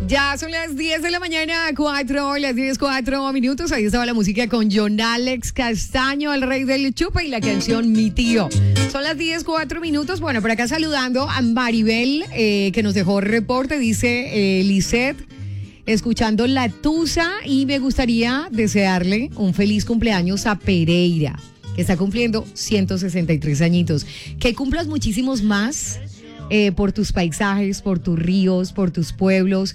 Ya son las 10 de la mañana, las 10:04. Ahí estaba la música con John Alex Castaño, el rey del chupa, y la canción Mi Tío. Son las 10:04. Bueno, por acá saludando a Maribel, que nos dejó reporte. Dice Lisette, escuchando La Tusa, y me gustaría desearle un feliz cumpleaños a Pereira, que está cumpliendo 163 añitos. Que cumplas muchísimos más. Por tus paisajes, por tus ríos, por tus pueblos,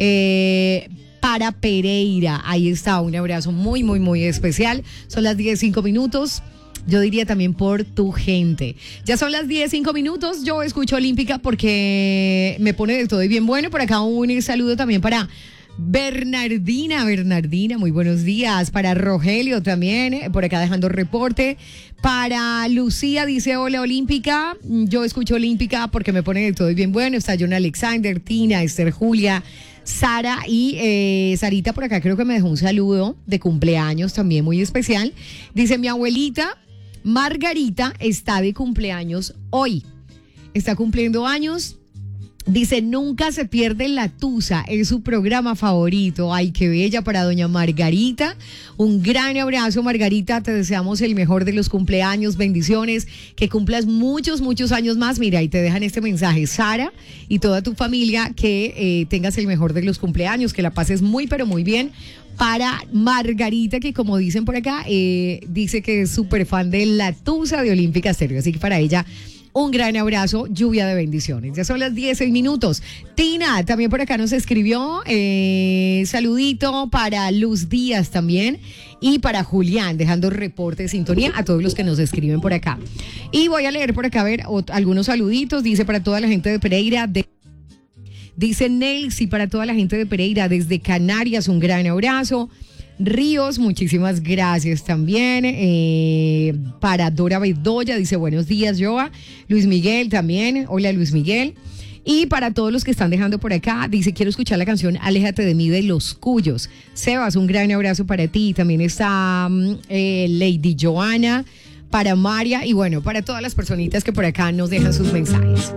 para Pereira. Ahí está, un abrazo muy, muy, muy especial. Son las 10:05. Yo diría también por tu gente. Ya son las 10:05. Yo escucho Olímpica porque me pone de todo y bien bueno. Por acá un saludo también para Bernardina, muy buenos días. Para Rogelio también, por acá dejando reporte. Para Lucía, dice: hola Olímpica, yo escucho Olímpica porque me pone de todo y bien bueno. Está John Alexander, Tina, Esther, Julia, Sara y Sarita por acá creo que me dejó un saludo de cumpleaños también muy especial. Dice: mi abuelita Margarita está de cumpleaños hoy, está cumpliendo años. Dice: nunca se pierde La Tusa, es su programa favorito. Ay, qué bella, para doña Margarita. Un gran abrazo, Margarita, te deseamos el mejor de los cumpleaños, bendiciones, que cumplas muchos, muchos años más. Mira, y te dejan este mensaje, Sara y toda tu familia, que tengas el mejor de los cumpleaños, que la pases muy, pero muy bien. Para Margarita, que como dicen por acá, dice que es súper fan de La Tusa de Olímpica Stereo, así que para ella un gran abrazo, lluvia de bendiciones. Ya son las 10:06. Tina también por acá nos escribió, saludito para Luz Díaz también, y para Julián, dejando reporte de sintonía a todos los que nos escriben por acá. Y voy a leer por acá, a ver, algunos saluditos. Dice: para toda la gente de Pereira, dice Nelsi, para toda la gente de Pereira, desde Canarias, un gran abrazo. Ríos, muchísimas gracias también. Para Dora Bedoya, dice: buenos días, Joa. Luis Miguel también, hola Luis Miguel. Y para todos los que están dejando por acá, dice: quiero escuchar la canción Aléjate de mí de Los Cuyos. Sebas, un gran abrazo para ti. También está Lady Joana, para María, y bueno, para todas las personitas que por acá nos dejan sus mensajes.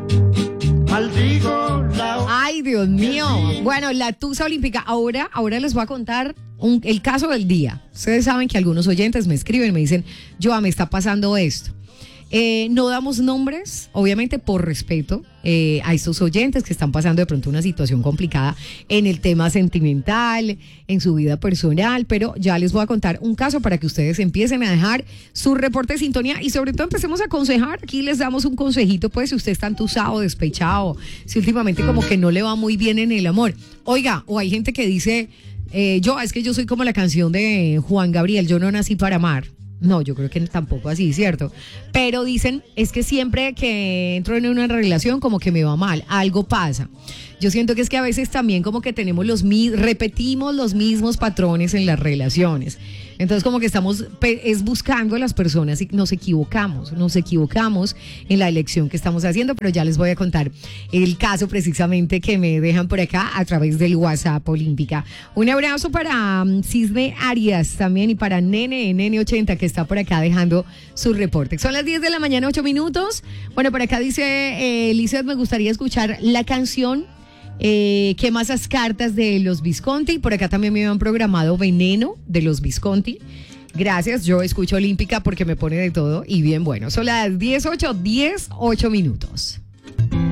Ay, Dios mío. Bueno, La Tusa Olímpica. Ahora les voy a contar el caso del día. Ustedes saben que algunos oyentes me escriben, me dicen: Joa, me está pasando esto. No damos nombres, obviamente por respeto a estos oyentes que están pasando de pronto una situación complicada en el tema sentimental, en su vida personal, pero ya les voy a contar un caso para que ustedes empiecen a dejar su reporte de sintonía y sobre todo empecemos a aconsejar. Aquí les damos un consejito, pues, si usted está entusado, despechado, si últimamente como que no le va muy bien en el amor. Oiga, o hay gente que dice: es que yo soy como la canción de Juan Gabriel, yo no nací para amar. No, yo creo que tampoco así, ¿cierto? Pero dicen: es que siempre que entro en una relación como que me va mal, algo pasa. Yo siento que es que a veces también como que repetimos los mismos patrones en las relaciones. Entonces como que estamos buscando a las personas y nos equivocamos en la elección que estamos haciendo, pero ya les voy a contar el caso precisamente que me dejan por acá a través del WhatsApp Olímpica. Un abrazo para Cisne Arias también, y para Nene80, que está por acá dejando su reporte. Son las 10 de la mañana, 8 minutos. Bueno, por acá dice Lizeth: me gustaría escuchar la canción ¿Qué más las cartas de los Visconti? Por acá también me habían programado Veneno de los Visconti. Gracias, yo escucho Olímpica porque me pone de todo y bien bueno. Son las 10:08.